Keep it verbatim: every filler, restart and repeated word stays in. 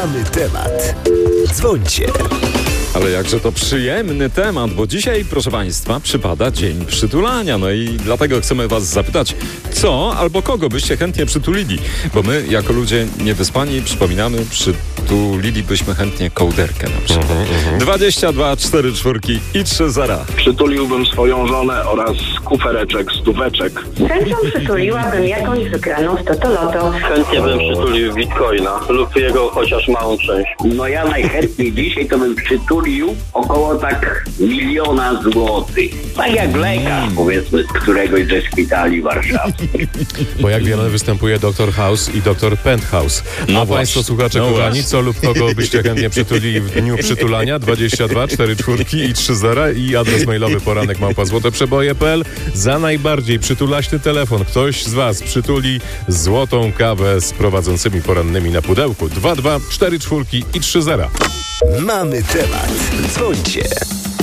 Mamy temat. Dzwońcie. Ale jakże to przyjemny temat, bo dzisiaj, proszę Państwa, przypada Dzień Przytulania. No i dlatego chcemy Was zapytać, co albo kogo byście chętnie przytulili? Bo my, jako ludzie niewyspani, przypominamy, przytulilibyśmy chętnie kołderkę na przykład. Uh-huh, uh-huh. dwadzieścia dwa, cztery czwórki i trzy zera. Przytuliłbym swoją żonę oraz kufereczek, stóweczek. Chętną przytuliłabym jakąś wygraną w Totoloto. Chętnie bym przytulił Bitcoina lub jego chociaż małą część. No ja najchętniej dzisiaj to bym przytulił około tak miliona złotych. Tak jak lekarz, powiedzmy, z któregoś ze szpitali warszawskich. Bo jak wiele występuje doktor House i doktor Penthouse. A No Państwo słuchacze no kochani, właśnie. co lub kogo byście chętnie przytulili w dniu przytulania? dwadzieścia dwa, cztery czwórki i trzy zera i adres mailowy poranek małpa złotoprzeboje kropka p l. Za najbardziej przytulaśny telefon ktoś z Was przytuli złotą kawę z prowadzącymi porannymi na pudełku. dwa dwa, cztery czwórki i trzy zera. Mamy temat. Dzwońcie.